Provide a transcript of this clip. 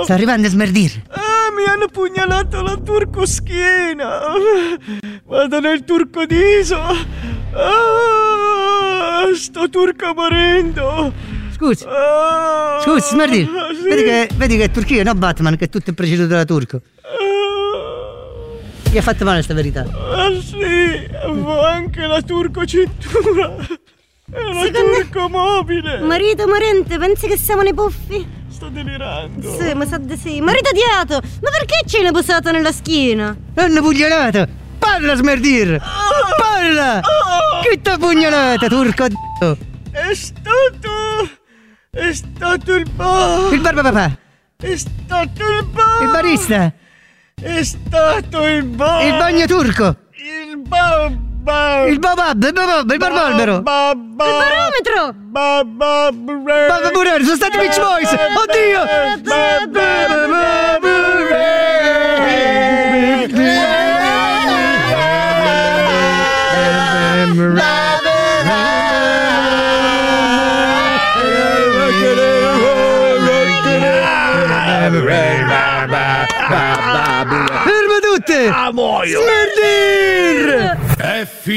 Sta arrivando a smerdire. Mi hanno pugnalato la turcoschiena. Vado nel turco diso. Sto turco morendo. Scusi, smerdire. Vedi che è Turchia, no Batman, che tutto è preceduto da turco. Gli ha fatto male sta verità. Sì, avevo anche la turco cintura. È una turco mobile. Marito morente, pensi che siamo nei puffi? Sto delirando. Sì, ma sa di sì. Marito odiato, ma perché ce l'hai posato nella schiena? Hanno pugnalato. Parla, smerdir. Parla. Chi t'ha pugnalato, turco d***o? È stato il bar. Il barbapapà. È stato il bar. Il barista. È stato il bar. Il bagno turco. Il babà. Il babab, il barbalbero. Il barometro. Babba Burano, sono stati Beach Boys. Oddio. Fermo tutte. Muoio. Smerdir.